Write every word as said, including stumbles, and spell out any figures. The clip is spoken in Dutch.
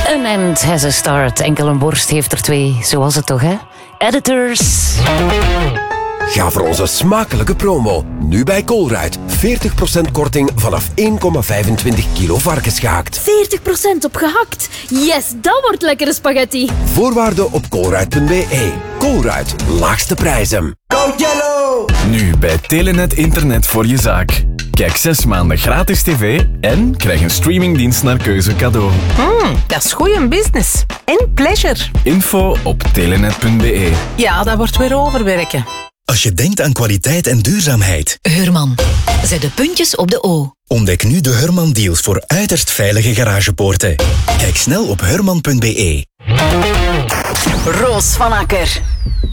An end has a start. Enkel een borst heeft er twee. Zo was het toch, hè? Editors. Ga voor onze smakelijke promo. Nu bij Colruyt. veertig procent korting vanaf één komma vijfentwintig kilo varkensgehakt. veertig procent op gehakt. Yes, dat wordt lekkere spaghetti. Voorwaarden op colruyt punt b e. Colruyt. Laagste prijzen. Code Yellow! Nu bij Telenet Internet voor je zaak. Kijk zes maanden gratis tv en krijg een streamingdienst naar keuze cadeau. Hmm, dat is goeie business. En pleasure. Info op telenet punt b e. Ja, dat wordt weer overwerken. Als je denkt aan kwaliteit en duurzaamheid. Heurman. Zet de puntjes op de O. Ontdek nu de Heurman deals voor uiterst veilige garagepoorten. Kijk snel op heurman punt b e. Roos van Akker.